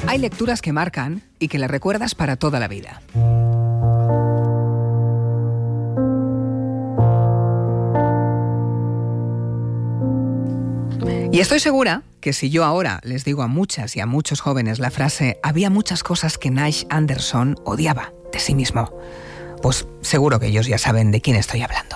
Hay lecturas que marcan y que las recuerdas para toda la vida. Y estoy segura que si yo ahora les digo a muchas y a muchos jóvenes la frase «había muchas cosas que Nash Anderson odiaba de sí mismo», pues seguro que ellos ya saben de quién estoy hablando.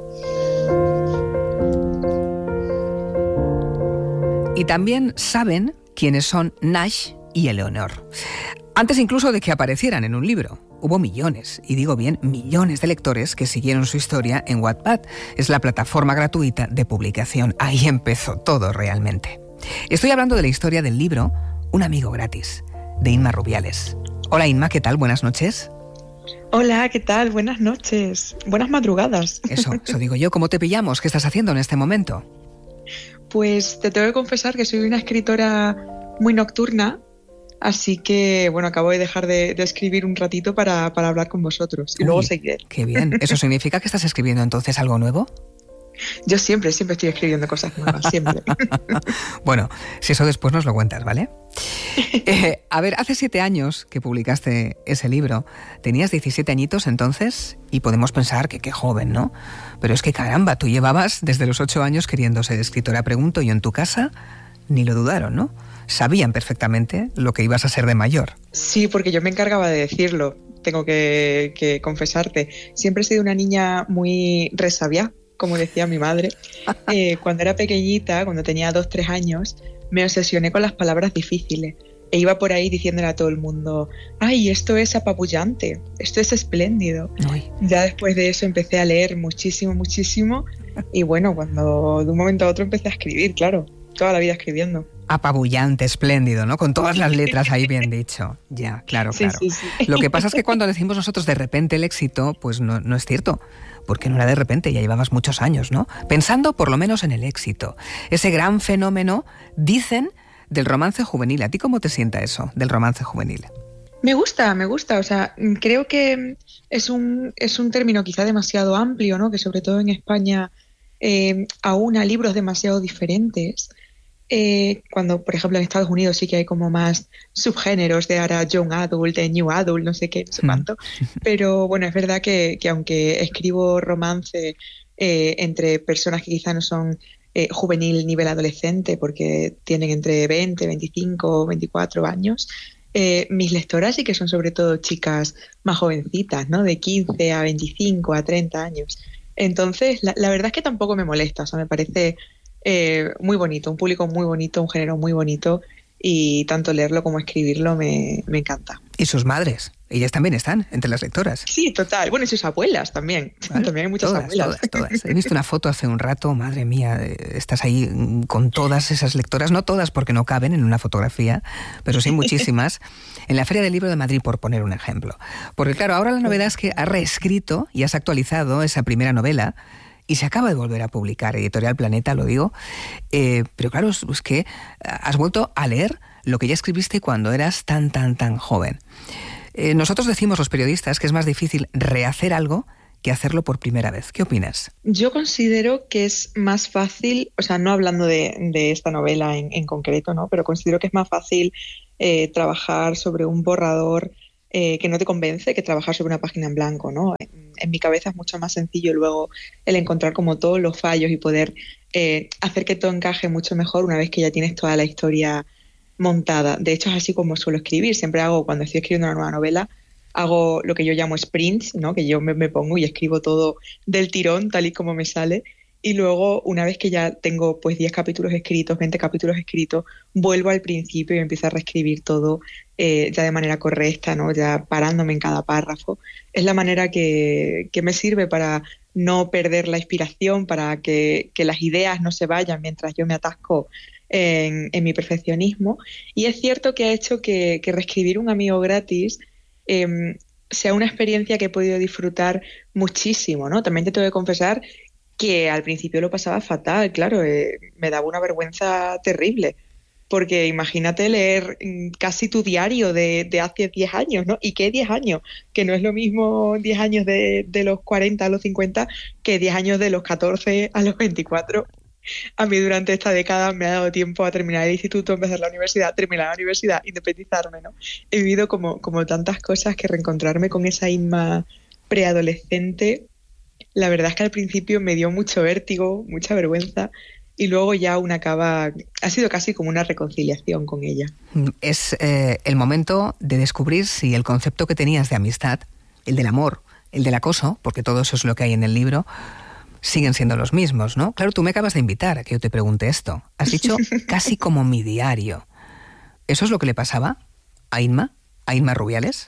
Y también saben quiénes son Nash y Eleonor. Antes incluso de que aparecieran en un libro. Hubo millones, y digo bien, millones de lectores que siguieron su historia en Wattpad. Es la plataforma gratuita de publicación. Ahí empezó todo realmente. Estoy hablando de la historia del libro Un amigo gratis, de Inma Rubiales. Hola Inma, ¿qué tal? Buenas noches. Hola, ¿qué tal? Buenas noches. Buenas madrugadas. Eso digo yo. ¿Cómo te pillamos? ¿Qué estás haciendo en este momento? Pues te tengo que confesar que soy una escritora muy nocturna. Así que, bueno, acabo de dejar de escribir un ratito para hablar con vosotros y luego seguiré. Qué bien. ¿Eso significa que estás escribiendo entonces algo nuevo? Yo siempre estoy escribiendo cosas nuevas, siempre. Bueno, si eso después nos lo cuentas, ¿vale? A ver, hace 7 años que publicaste ese libro. Tenías 17 añitos entonces y podemos pensar que qué joven, ¿no? Pero es que caramba, tú llevabas desde los 8 años queriendo ser escritora. Pregunto, ¿y en tu casa? Ni lo dudaron, ¿no? Sabían perfectamente lo que ibas a ser de mayor. Sí, porque yo me encargaba de decirlo, tengo que confesarte. Siempre he sido una niña muy resabiá, como decía mi madre. Cuando era pequeñita, cuando tenía 2-3 años, me obsesioné con las palabras difíciles. E iba por ahí diciéndole a todo el mundo, ¡ay, esto es apabullante! ¡Esto es espléndido! Ay. Ya después de eso empecé a leer muchísimo. Y bueno, cuando de un momento a otro empecé a escribir, claro. Toda la vida escribiendo. Apabullante, espléndido, ¿no? Con todas las letras ahí bien dicho. Ya, claro. Sí. Lo que pasa es que cuando decimos nosotros de repente el éxito, pues no es cierto. Porque no era de repente, ya llevabas muchos años, ¿no? Pensando por lo menos en el éxito. Ese gran fenómeno, dicen, del romance juvenil. ¿A ti cómo te sienta eso, del romance juvenil? Me gusta. O sea, creo que es un término quizá demasiado amplio, ¿no? Que sobre todo en España aúna libros demasiado diferentes. Cuando, por ejemplo, en Estados Unidos sí que hay como más subgéneros de ahora young adult, de new adult, no sé qué, no sé cuánto. Pero bueno, es verdad que aunque escribo romance entre personas que quizá no son juvenil nivel adolescente, porque tienen entre 20, 25, 24 años, mis lectoras sí que son sobre todo chicas más jovencitas, ¿no? De 15 a 25, a 30 años. Entonces, la verdad es que tampoco me molesta, o sea, me parece muy bonito, un público muy bonito, un género muy bonito, y tanto leerlo como escribirlo me encanta. ¿Y sus madres? Ellas también están entre las lectoras. Sí, total. Bueno, y sus abuelas también. Claro, también hay muchas abuelas. Todas. He visto una foto hace un rato, madre mía, estás ahí con todas esas lectoras, no todas porque no caben en una fotografía, pero sí muchísimas, en la Feria del Libro de Madrid, por poner un ejemplo. Porque claro, ahora la novedad es que has reescrito y has actualizado esa primera novela, y se acaba de volver a publicar, Editorial Planeta, lo digo, pero claro, es que has vuelto a leer lo que ya escribiste cuando eras tan joven. Nosotros decimos los periodistas que es más difícil rehacer algo que hacerlo por primera vez. ¿Qué opinas? Yo considero que es más fácil, o sea, no hablando de esta novela en concreto, ¿no? Pero considero que es más fácil trabajar sobre un borrador que no te convence que trabajar sobre una página en blanco, ¿no? En mi cabeza es mucho más sencillo luego el encontrar como todos los fallos y poder hacer que todo encaje mucho mejor una vez que ya tienes toda la historia montada. De hecho, es así como suelo escribir. Siempre cuando estoy escribiendo una nueva novela, hago lo que yo llamo sprints, ¿no? Que yo me pongo y escribo todo del tirón, tal y como me sale. Y luego, una vez que ya tengo pues 10 capítulos escritos, 20 capítulos escritos, vuelvo al principio y empiezo a reescribir todo ya de manera correcta, ¿no? Ya parándome en cada párrafo. Es la manera que me sirve para no perder la inspiración, para que las ideas no se vayan mientras yo me atasco en mi perfeccionismo. Y es cierto que ha hecho que reescribir Un amigo gratis sea una experiencia que he podido disfrutar muchísimo, ¿no? También te tengo que confesar que al principio lo pasaba fatal, claro, me daba una vergüenza terrible, porque imagínate leer casi tu diario de hace 10 años, ¿no? ¿Y qué 10 años? Que no es lo mismo 10 años de los 40 a los 50 que 10 años de los 14 a los 24. A mí durante esta década me ha dado tiempo a terminar el instituto, empezar la universidad, terminar la universidad, independizarme, ¿no? He vivido como tantas cosas que reencontrarme con esa Inma preadolescente, la verdad es que al principio me dio mucho vértigo, mucha vergüenza, y luego ya ha sido casi como una reconciliación con ella. Es el momento de descubrir si el concepto que tenías de amistad, el del amor, el del acoso, porque todo eso es lo que hay en el libro, siguen siendo los mismos, ¿no? Claro, tú me acabas de invitar a que yo te pregunte esto. Has dicho casi como mi diario. ¿Eso es lo que le pasaba a Inma Rubiales?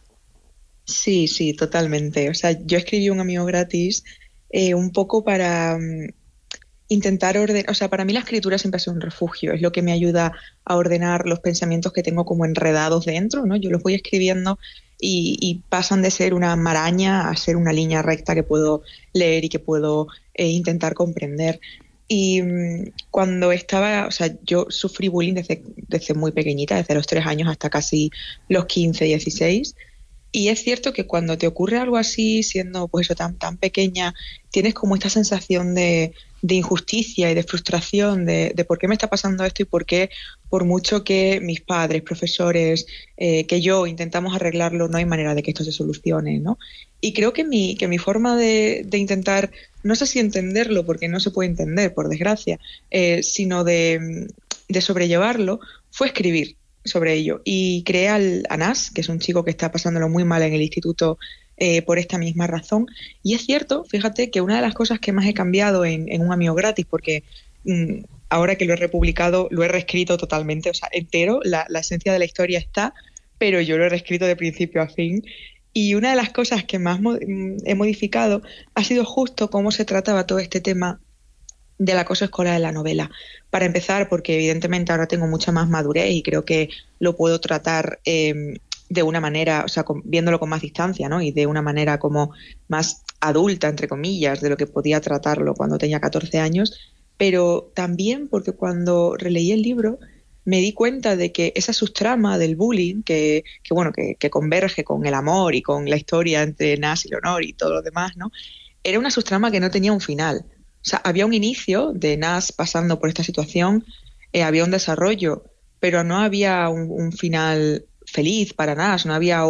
Sí, sí, totalmente. O sea, yo escribí un amigo gratis un poco para intentar ordenar, o sea, para mí la escritura siempre ha sido un refugio, es lo que me ayuda a ordenar los pensamientos que tengo como enredados dentro, ¿no? Yo los voy escribiendo y pasan de ser una maraña a ser una línea recta que puedo leer y que puedo intentar comprender. Y cuando estaba, o sea, yo sufrí bullying desde muy pequeñita, desde los 3 años hasta casi los 15, 16. Y es cierto que cuando te ocurre algo así, siendo pues eso tan pequeña, tienes como esta sensación de injusticia y de frustración de por qué me está pasando esto y por qué, por mucho que mis padres, profesores, que yo intentamos arreglarlo, no hay manera de que esto se solucione, ¿no? Y creo que mi forma de intentar, no sé si entenderlo, porque no se puede entender, por desgracia, sino de sobrellevarlo, fue escribir sobre ello. Y creé a Nas, que es un chico que está pasándolo muy mal en el instituto por esta misma razón. Y es cierto, fíjate, que una de las cosas que más he cambiado en un amigo gratis, porque ahora que lo he republicado, lo he reescrito totalmente, o sea, entero, la esencia de la historia está, pero yo lo he reescrito de principio a fin. Y una de las cosas que más he modificado ha sido justo cómo se trataba todo este tema del acoso escolar en la novela. Para empezar, porque evidentemente ahora tengo mucha más madurez y creo que lo puedo tratar de una manera, o sea, viéndolo con más distancia, ¿no? Y de una manera como más adulta, entre comillas, de lo que podía tratarlo cuando tenía 14 años, pero también porque cuando releí el libro me di cuenta de que esa subtrama del bullying, que converge con el amor y con la historia entre Nas y Leonor y todo lo demás, ¿no? Era una subtrama que no tenía un final. O sea, había un inicio de Nas pasando por esta situación, había un desarrollo, pero no había un final feliz para Nas, no había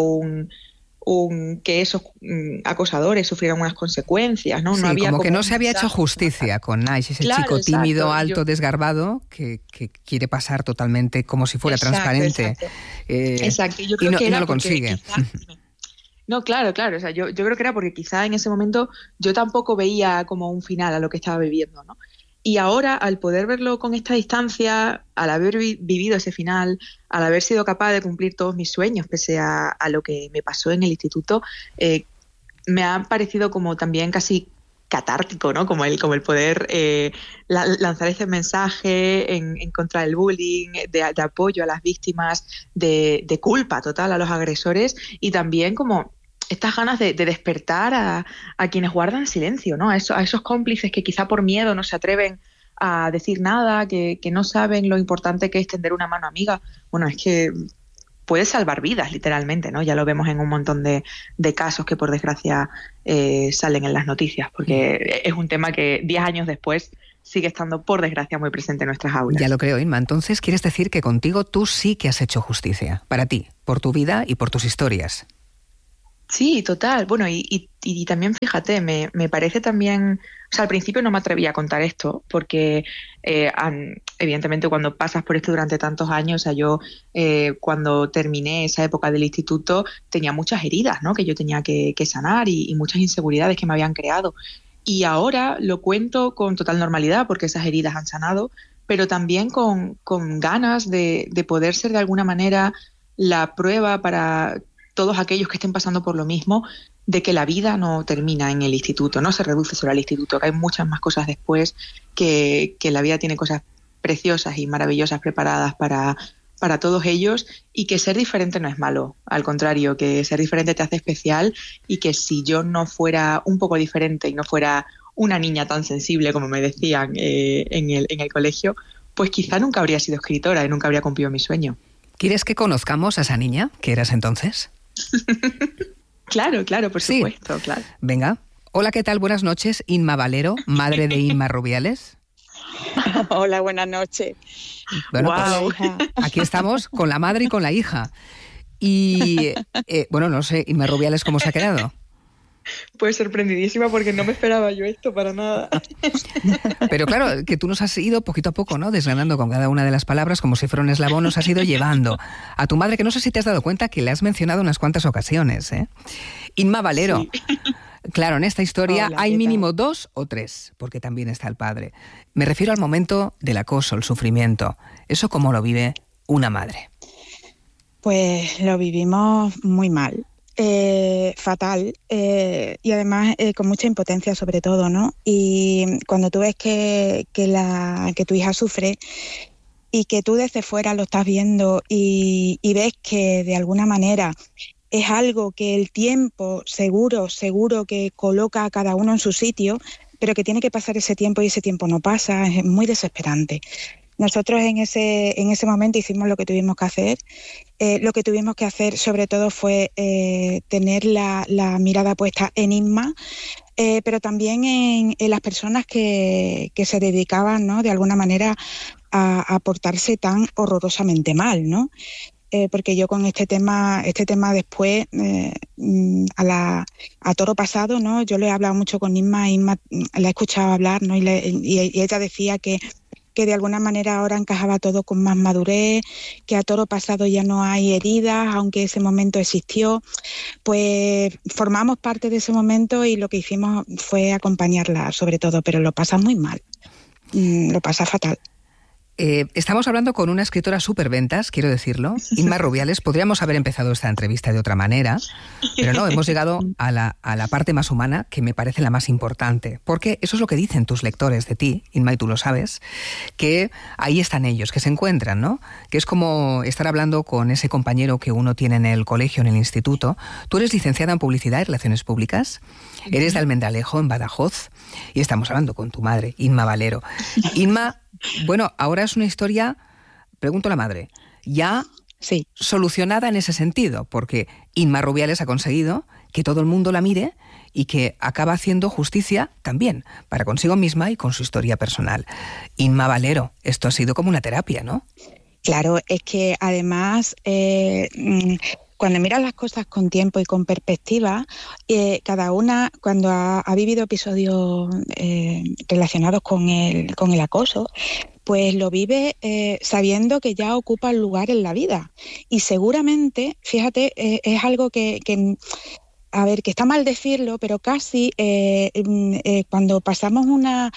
que esos acosadores sufrieran unas consecuencias, ¿no? Sí, no había como que no se había hecho justicia con Nas, ese chico tímido, alto, desgarbado, que quiere pasar totalmente como si fuera transparente. Exacto. Yo creo y no lo consigue. No, claro. O sea, yo creo que era porque quizá en ese momento yo tampoco veía como un final a lo que estaba viviendo, ¿no? Y ahora, al poder verlo con esta distancia, al haber vivido ese final, al haber sido capaz de cumplir todos mis sueños, pese a lo que me pasó en el instituto, me ha parecido como también casi catártico, ¿no? Como el poder lanzar ese mensaje en contra del bullying, de apoyo a las víctimas, de culpa total a los agresores y también como estas ganas de despertar a quienes guardan silencio, ¿no? A esos cómplices que quizá por miedo no se atreven a decir nada, que no saben lo importante que es tender una mano amiga. Bueno, es que puede salvar vidas, literalmente, ¿no? Ya lo vemos en un montón de casos que, por desgracia, salen en las noticias, porque es un tema que 10 años después sigue estando, por desgracia, muy presente en nuestras aulas. Ya lo creo, Inma. Entonces, ¿quieres decir que contigo tú sí que has hecho justicia? Para ti, por tu vida y por tus historias. Sí, total. Bueno, y también, fíjate, me parece también... O sea, al principio no me atrevía a contar esto porque, evidentemente, cuando pasas por esto durante tantos años, o sea, yo cuando terminé esa época del instituto tenía muchas heridas, ¿no? Que yo tenía que sanar y muchas inseguridades que me habían creado. Y ahora lo cuento con total normalidad porque esas heridas han sanado, pero también con ganas de poder ser de alguna manera la prueba para todos aquellos que estén pasando por lo mismo, de que la vida no termina en el instituto, no se reduce solo al instituto, que hay muchas más cosas después, que la vida tiene cosas preciosas y maravillosas preparadas para todos ellos y que ser diferente no es malo, al contrario, que ser diferente te hace especial y que si yo no fuera un poco diferente y no fuera una niña tan sensible como me decían en el colegio, pues quizá nunca habría sido escritora y nunca habría cumplido mi sueño. ¿Quieres que conozcamos a esa niña que eras entonces? Claro, por supuesto, claro. Venga. Hola, ¿qué tal? Buenas noches, Inma Valero, madre de Inma Rubiales. Hola, buenas noches. Bueno, Wow. pues aquí estamos con la madre y con la hija. Y, bueno, no sé, Inma Rubiales, ¿cómo se ha quedado? Pues sorprendidísima porque no me esperaba yo esto para nada. Pero claro, que tú nos has ido poquito a poco, ¿no? Desgranando con cada una de las palabras como si fuera un eslabón, nos has ido llevando a tu madre, que no sé si te has dado cuenta que le has mencionado unas cuantas ocasiones, ¿eh? Inma Valero. Sí. Claro, en esta historia Hola, hay mínimo 2 o 3, porque también está el padre. Me refiero al momento del acoso, el sufrimiento. ¿Eso cómo lo vive una madre? Pues lo vivimos muy mal. Fatal, y además con mucha impotencia sobre todo, ¿no? Y cuando tú ves que tu hija sufre y que tú desde fuera lo estás viendo y ves que de alguna manera es algo que el tiempo seguro que coloca a cada uno en su sitio, pero que tiene que pasar ese tiempo y ese tiempo no pasa, es muy desesperante. Nosotros en ese momento hicimos lo que tuvimos que hacer. Lo que tuvimos que hacer sobre todo fue tener la mirada puesta en Inma, pero también en las personas que se dedicaban, ¿no?, de alguna manera a portarse tan horrorosamente mal, ¿no? Porque yo con este tema después, a toro pasado, ¿no? Yo le he hablado mucho con Inma la he escuchado hablar, ¿no? Y ella decía que de alguna manera ahora encajaba todo con más madurez, que a toro pasado ya no hay heridas, aunque ese momento existió. Pues formamos parte de ese momento y lo que hicimos fue acompañarla sobre todo, pero lo pasa muy mal, lo pasa fatal. Estamos hablando con una escritora superventas, quiero decirlo, Inma Rubiales. Podríamos haber empezado esta entrevista de otra manera, pero no, hemos llegado a la parte más humana, que me parece la más importante, porque eso es lo que dicen tus lectores de ti, Inma, y tú lo sabes, que ahí están ellos, que se encuentran, ¿no? Que es como estar hablando con ese compañero que uno tiene en el colegio, en el instituto. Tú eres licenciada en Publicidad y Relaciones Públicas, eres de Almendralejo, en Badajoz, y estamos hablando con tu madre, Inma Valero. Inma, bueno, ahora es una historia, pregunto a la madre, ya sí, solucionada en ese sentido, porque Inma Rubiales ha conseguido que todo el mundo la mire y que acaba haciendo justicia también para consigo misma y con su historia personal. Inma Valero, esto ha sido como una terapia, ¿no? Claro, es que además cuando miras las cosas con tiempo y con perspectiva, cada una cuando ha vivido episodios relacionados con el acoso, pues lo vive sabiendo que ya ocupa el lugar en la vida. Y seguramente, fíjate, es algo que a ver, que está mal decirlo, pero casi cuando pasamos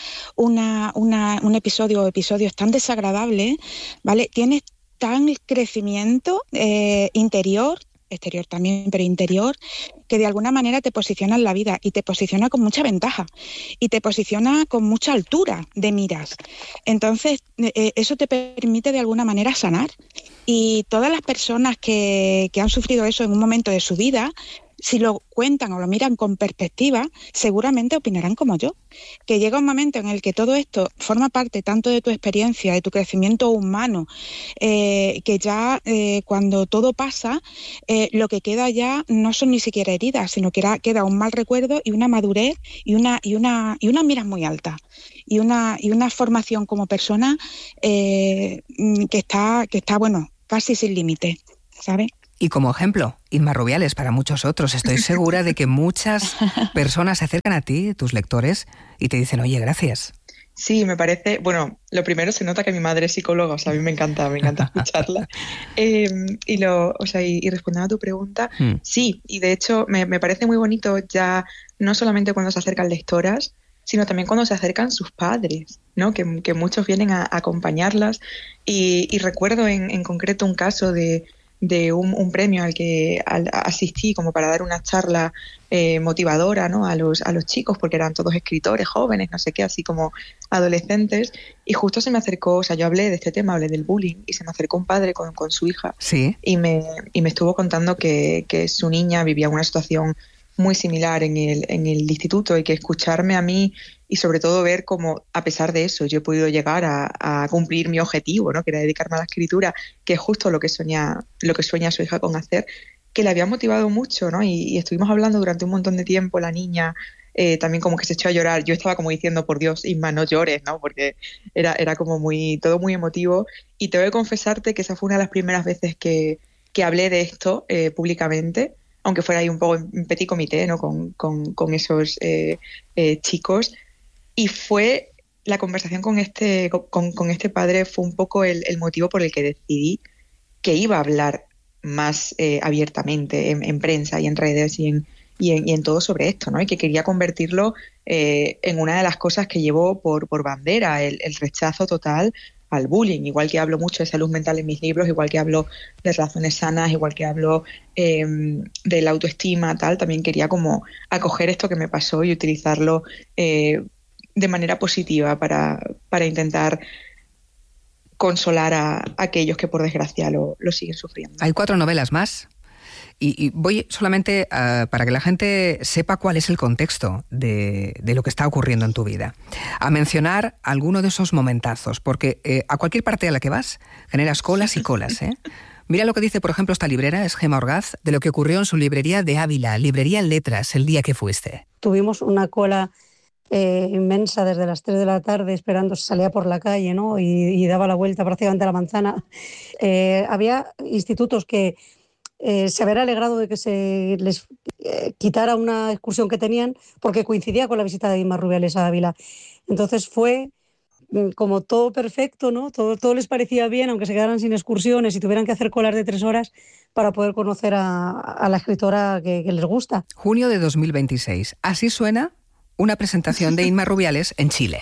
un episodio o episodios tan desagradables, ¿vale? Tienes tan crecimiento interior, exterior también, pero interior, que de alguna manera te posiciona en la vida y te posiciona con mucha ventaja y te posiciona con mucha altura de miras. Entonces, eso te permite de alguna manera sanar. Y todas las personas que han sufrido eso en un momento de su vida, si lo cuentan o lo miran con perspectiva, seguramente opinarán como yo, que llega un momento en el que todo esto forma parte tanto de tu experiencia, de tu crecimiento humano, que ya cuando todo pasa, lo que queda ya no son ni siquiera heridas, sino que queda un mal recuerdo y una madurez y una mira muy alta y una formación como persona que está bueno, casi sin límite, ¿sabes? Y como ejemplo, Inma Rubiales para muchos otros. Estoy segura de que muchas personas se acercan a ti, tus lectores, y te dicen, oye, gracias. Sí, me parece, bueno, lo primero se nota que mi madre es psicóloga, o sea, a mí me encanta escucharla. Y respondiendo a tu pregunta, sí, y de hecho me parece muy bonito ya, no solamente cuando se acercan lectoras, sino también cuando se acercan sus padres, ¿no? Que muchos vienen a acompañarlas. Y recuerdo en concreto un caso de un premio al que asistí como para dar una charla motivadora, ¿no?, a los chicos, porque eran todos escritores jóvenes, no sé qué, así como adolescentes, y justo se me acercó, o sea, yo hablé de este tema, hablé del bullying, y se me acercó un padre con su hija. ¿Sí? y me estuvo contando que su niña vivía una situación muy similar en el instituto, y que escucharme a mí y sobre todo ver cómo, a pesar de eso, yo he podido llegar a cumplir mi objetivo, ¿no?, que era dedicarme a la escritura, que es justo lo que sueña su hija con hacer, que le había motivado mucho, ¿no? Y estuvimos hablando durante un montón de tiempo, la niña, también como que se echó a llorar. Yo estaba como diciendo, por Dios, Inma, no llores, ¿no? Porque era como todo muy emotivo. Y tengo que confesarte que esa fue una de las primeras veces que hablé de esto públicamente, aunque fuera ahí un poco en petit comité, ¿no? Con esos chicos. Y fue la conversación con este padre fue un poco el motivo por el que decidí que iba a hablar más abiertamente en prensa y en redes y en todo sobre esto, ¿no? Y que quería convertirlo en una de las cosas que llevo por bandera, el rechazo total al bullying. Igual que hablo mucho de salud mental en mis libros, igual que hablo de relaciones sanas, igual que hablo de la autoestima, tal, también quería como acoger esto que me pasó y utilizarlo de manera positiva para intentar consolar a aquellos que por desgracia lo siguen sufriendo. Hay 4 novelas más y voy solamente para que la gente sepa cuál es el contexto de lo que está ocurriendo en tu vida, a mencionar alguno de esos momentazos, porque a cualquier parte a la que vas generas colas y colas, ¿eh? Mira lo que dice, por ejemplo, esta librera, es Gemma Orgaz, de lo que ocurrió en su librería de Ávila, librería en letras, el día que fuiste. Tuvimos una cola inmensa desde las 3 de la tarde esperando, salía por la calle, ¿no? y daba la vuelta prácticamente a la manzana. Había institutos que se habían alegrado de que se les quitara una excursión que tenían porque coincidía con la visita de Inma Rubiales a Ávila. Entonces fue como todo perfecto, ¿no? Todo les parecía bien, aunque se quedaran sin excursiones y tuvieran que hacer colas de 3 horas para poder conocer a la escritora que les gusta. Junio de 2026. Así suena una presentación de Inma Rubiales en Chile.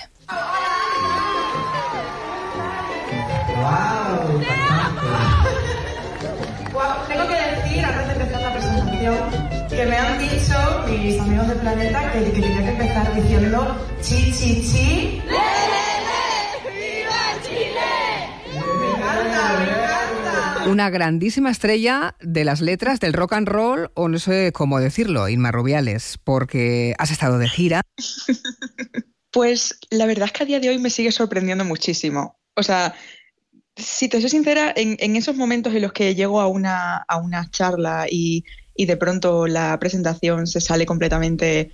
Tengo que decir, antes de empezar la presentación, que me han dicho mis amigos de Planeta que tenía que empezar diciendo chi, chi, chi. ¡Le, le, le! ¡Viva Chile! Me encanta. Una grandísima estrella de las letras del rock and roll, o no sé cómo decirlo, Inma Rubiales, porque has estado de gira. Pues la verdad es que a día de hoy me sigue sorprendiendo muchísimo. O sea, si te soy sincera, en esos momentos en los que llego a una charla y de pronto la presentación se sale completamente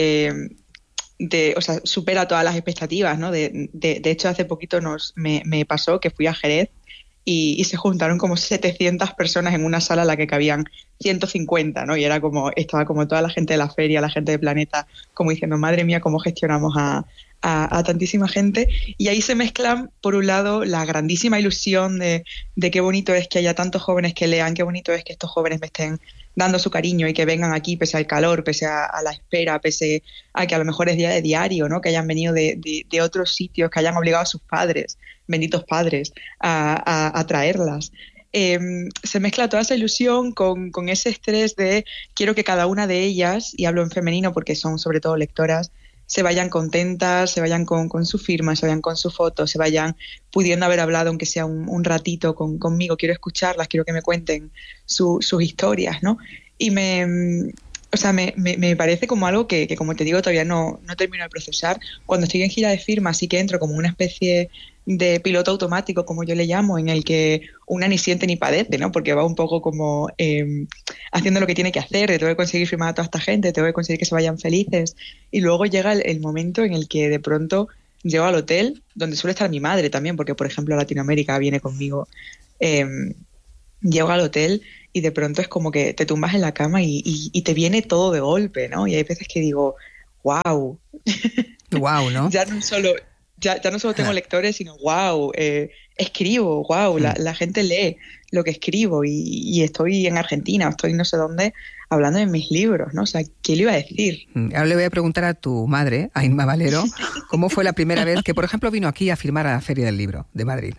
o sea, supera todas las expectativas, ¿no? De hecho, hace poquito me pasó que fui a Jerez y se juntaron como 700 personas en una sala en la que cabían 150, ¿no? Y estaba como toda la gente de la feria, la gente de Planeta, como diciendo, madre mía, cómo gestionamos a tantísima gente. Y ahí se mezclan, por un lado, la grandísima ilusión de qué bonito es que haya tantos jóvenes que lean, qué bonito es que estos jóvenes me estén dando su cariño y que vengan aquí pese al calor, pese a la espera, pese a que a lo mejor es día de diario, ¿no? Que hayan venido de otros sitios, que hayan obligado a sus padres, benditos padres, a traerlas. Se mezcla toda esa ilusión con ese estrés de quiero que cada una de ellas, y hablo en femenino porque son sobre todo lectoras, se vayan contentas, se vayan con su firma, se vayan con su foto, se vayan pudiendo haber hablado aunque sea un ratito conmigo. Quiero escucharlas, quiero que me cuenten sus historias, ¿no? Y me parece como algo que, como te digo, todavía no termino de procesar. Cuando estoy en gira de firma sí que entro como una especie de piloto automático, como yo le llamo, en el que una ni siente ni padece, ¿no? Porque va un poco como haciendo lo que tiene que hacer, tengo que conseguir firmar a toda esta gente, tengo que conseguir que se vayan felices. Y luego llega el momento en el que de pronto llego al hotel, donde suele estar mi madre también, porque por ejemplo Latinoamérica viene conmigo. Llego al hotel y de pronto es como que te tumbas en la cama y te viene todo de golpe, ¿no? Y hay veces que digo, wow. Wow, ¿no? Ya no solo tengo lectores, sino wow, escribo, wow, la gente lee lo que escribo y estoy en Argentina, estoy no sé dónde, hablando de mis libros, ¿no? O sea, ¿qué le iba a decir? Ahora le voy a preguntar a tu madre, a Inma Valero, ¿cómo fue la primera vez que, por ejemplo, vino aquí a firmar a la Feria del Libro de Madrid?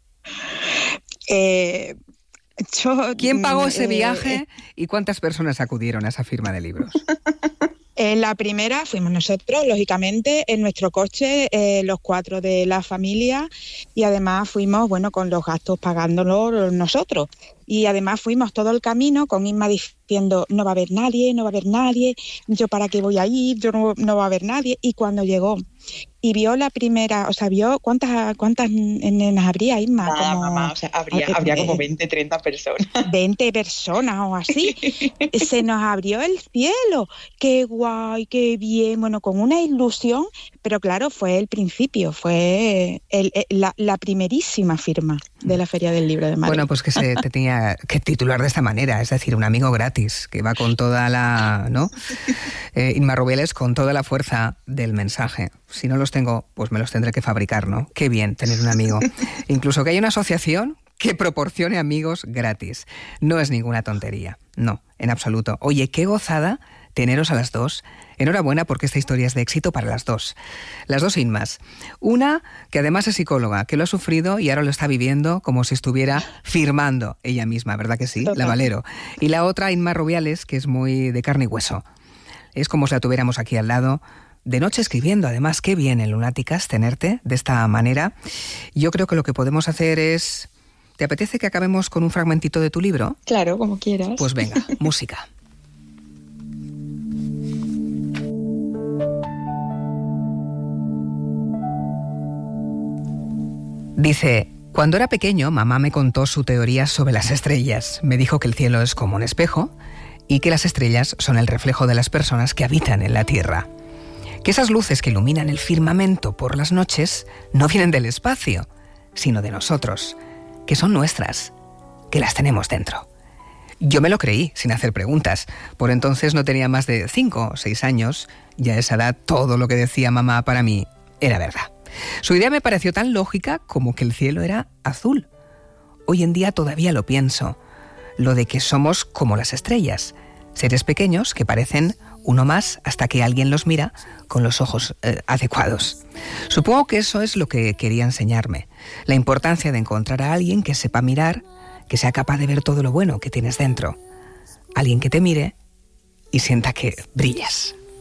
¿Quién pagó ese viaje y cuántas personas acudieron a esa firma de libros? La primera fuimos nosotros, lógicamente, en nuestro coche, los 4 de la familia, y además fuimos, con los gastos pagándolos nosotros. Y además fuimos todo el camino con Inma diciendo, no va a haber nadie, yo para qué voy a ir, no va a haber nadie. Y cuando llegó y vio la primera, o sea, vio cuántas nenas habría, Isma. Nada, mamá, o sea, habría como 20, 30 personas. 20 personas o así. Se nos abrió el cielo. Qué guay, qué bien. Bueno, con una ilusión, pero claro, fue el principio, fue la primerísima firma de la Feria del Libro de Madrid. Bueno, pues que se te tenía que titular de esta manera, es decir, un amigo gratis, que va con toda la, ¿no? Inma Rubiales, con toda la fuerza del mensaje. Si no los tengo, pues me los tendré que fabricar, ¿no? Qué bien tener un amigo. Incluso que haya una asociación que proporcione amigos gratis. No es ninguna tontería, no, en absoluto. Oye, qué gozada teneros a las dos. Enhorabuena porque esta historia es de éxito para las dos. Las dos Inmas. Una que además es psicóloga, que lo ha sufrido y ahora lo está viviendo como si estuviera firmando ella misma, ¿verdad que sí? La Valero. Y la otra, Inma Rubiales, que es muy de carne y hueso. Es como si la tuviéramos aquí al lado, de noche escribiendo. Además, qué bien en Lunáticas tenerte de esta manera. Yo creo que lo que podemos hacer es... ¿Te apetece que acabemos con un fragmentito de tu libro? Claro, como quieras. Pues venga, música. Dice, cuando era pequeño, mamá me contó su teoría sobre las estrellas. Me dijo que el cielo es como un espejo y que las estrellas son el reflejo de las personas que habitan en la Tierra. Que esas luces que iluminan el firmamento por las noches no vienen del espacio, sino de nosotros, que son nuestras, que las tenemos dentro. Yo me lo creí, sin hacer preguntas. Por entonces no tenía más de 5 o 6 años, y a esa edad todo lo que decía mamá para mí era verdad. Su idea me pareció tan lógica como que el cielo era azul. Hoy en día todavía lo pienso, lo de que somos como las estrellas, seres pequeños que parecen uno más hasta que alguien los mira con los ojos adecuados. Supongo que eso es lo que quería enseñarme, la importancia de encontrar a alguien que sepa mirar, que sea capaz de ver todo lo bueno que tienes dentro, alguien que te mire y sienta que brillas.